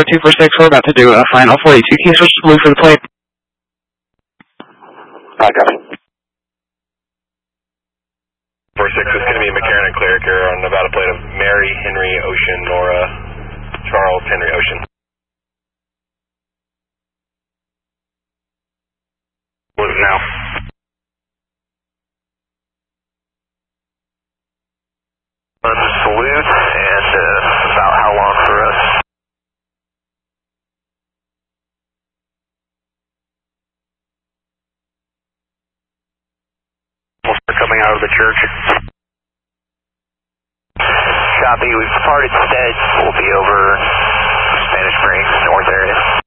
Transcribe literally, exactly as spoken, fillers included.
two four six, we're about to do a final forty-two key switch blue for the plate. I copy. four six is going to be McCarran and Cleric here on Nevada plate of Mary, Henry, Ocean, Nora, Charles, Henry, Ocean. What is it now? Salute, and uh, about how long for us? We'll start coming out of the church. Copy, we've departed Steads. We'll be over Spanish Springs, north area.